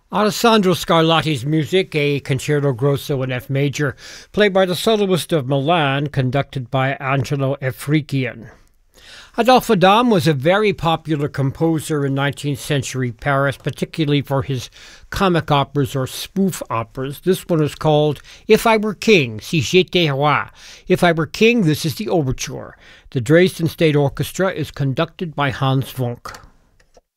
Alessandro Scarlatti's music, a concerto grosso in F major, played by the soloist of Milan, conducted by Angelo Afrikian. Adolphe Adam was a very popular composer in 19th century Paris, particularly for his comic operas or spoof operas. This one is called If I Were King, Si j'étais roi. If I Were King, this is the overture. The Dresden State Orchestra is conducted by Hans Wunck.